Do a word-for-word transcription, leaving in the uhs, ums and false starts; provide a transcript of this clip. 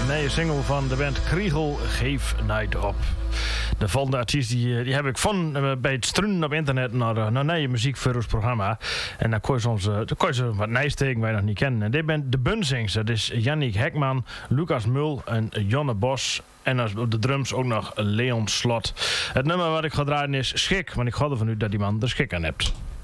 nieuwe single van de band Kriegel, Geef Night Op. De volgende artiest die, die heb ik van bij het struinen op internet naar, naar nieuwe muziek voor ons programma. En dan kon je soms dan kon je ze wat nijsteken wij nog niet kennen. En dit bent de Bunzings. Dat is Jannik Hekman, Lucas Mul en Jonne Bos. En als op de drums ook nog Leon Slot. Het nummer wat ik ga draaien is Schik. Want ik ga ervan uit dat die man er schik aan hebt.